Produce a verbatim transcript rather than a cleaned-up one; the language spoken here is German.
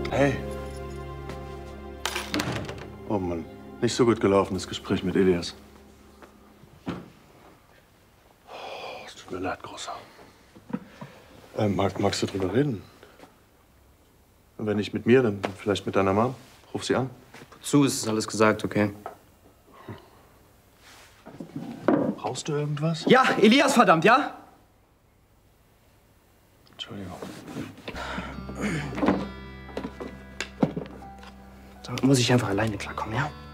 Hey. Oh Mann, nicht so gut gelaufen, das Gespräch mit Elias. Oh, es tut mir leid, Großer. Äh, mag, magst du drüber reden? Und wenn nicht mit mir, dann vielleicht mit deiner Mom. Ruf sie an. Zu, ist alles gesagt, okay? Brauchst du irgendwas? Ja, Elias, verdammt, ja? Entschuldigung. Da muss ich einfach alleine klarkommen, ja?